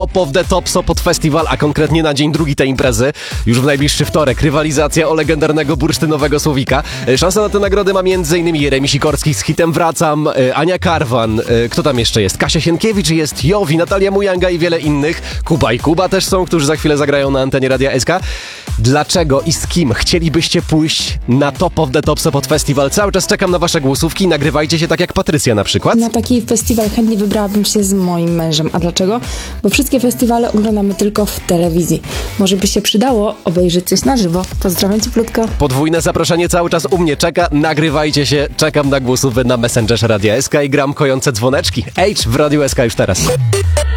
Top of the Top Sopot Festival, a konkretnie na dzień drugi tej imprezy, już w najbliższy wtorek, rywalizacja o legendarnego bursztynowego słowika. Szansa na tę nagrodę ma m.in. Jeremi Sikorski z hitem Wracam, Ania Karwan, kto tam jeszcze jest? Kasia Sienkiewicz, jest Jowi, Natalia Mujanga i wiele innych. Kuba i Kuba też są, którzy za chwilę zagrają na antenie Radia SK. Dlaczego i z kim chcielibyście pójść na Top of the Top Sopot Festival? Cały czas czekam na wasze głosówki, nagrywajcie się tak jak Patrycja na przykład. Na taki festiwal chętnie wybrałabym się z moim mężem. A dlaczego? Bo wszystkie festiwale oglądamy tylko w telewizji. Może by się przydało obejrzeć coś na żywo. Pozdrawiam cieplutko. Podwójne zaproszenie cały czas u mnie czeka, nagrywajcie się, czekam na głosówki na Messengerze Radia SK i gram kojące dzwoneczki. H w Radiu SK już teraz.